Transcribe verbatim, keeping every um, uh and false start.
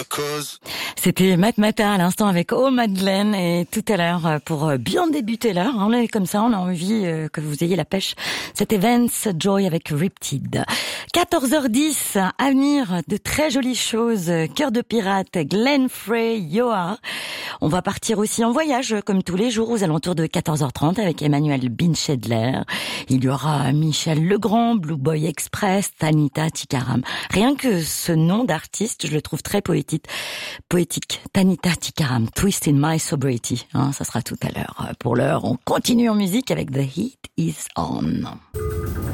le cause. C'était Matt Mata à l'instant avec Oh Madeleine, et tout à l'heure, pour bien débuter l'heure, on est comme ça, on a envie que vous ayez la pêche. C'était Vance Joy avec Riptide. quatorze heures dix, à venir de très jolies choses. Cœur de pirate, Glenn Frey, Yoa. On va partir aussi en voyage, comme tous les jours, aux alentours de quatorze heures trente avec Emmanuel Binchedler. Il y aura Michel Legrand, Blue Boy Express, Tanita Tikaram. Rien que ce nom d'artiste, je le trouve très poétique. Poétique. Tanita Tikaram, Twist in My Sobriety. Hein, ça sera tout à l'heure. Pour l'heure, on continue en musique avec The Heat is On.